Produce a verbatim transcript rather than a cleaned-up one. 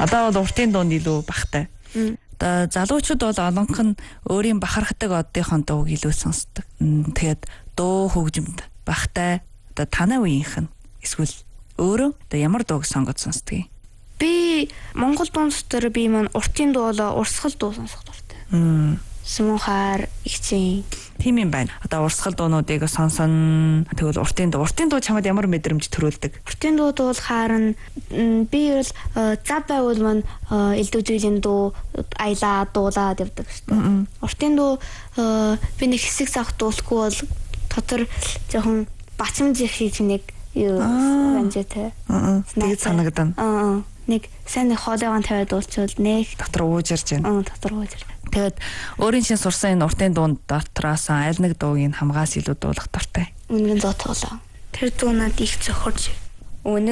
Одоо бол уртын дуунд илүү бахтай. Одоо залуучууд бол олонх нь өөрийн бахархдаг оддынхон дууг илүү сонсдог. Тэгээд дуу хөгжимд бахтай одоо танай үеийнх нь эсвэл өөрөө одоо ямар дууг сонгож сонсдог юм? Би Монгол дуун дотор би маань уртын дуу болоо урсгал дуу сонсох дуртай. Сүмхаар ихчийн тийм юм байна. Одоо урсгал дуунуудыг сонсон. Тэгвэл уртын дуу, уртын дуу чамд ямар мэдрэмж төрүүлдэг? Уртын дуу дуулахаар нь би ер нь зав байвал маань элдв зүйлийн дуу аялаа дуулаад явдаг шүү дээ. Уртын дуу би нэг хэсэг зах дуулахгүй бол дотор жоохон бачимж их нэг юу банжтай. Аа. Тэгээд санагдана. Аа. Нэг сайн нэг хоолойгоо тавиад дуулчвал нэг дотор уужирж байна. Аа, дотор уужирж. Тэгээд өөрийн чинь сурсан энэ уртын дуунд дотроос аль нэг дууг нь хамгаас илүү дуулах дуртай. Үнэн зөө тоглоо. Тэр дуу надад их зохирч. Өнөө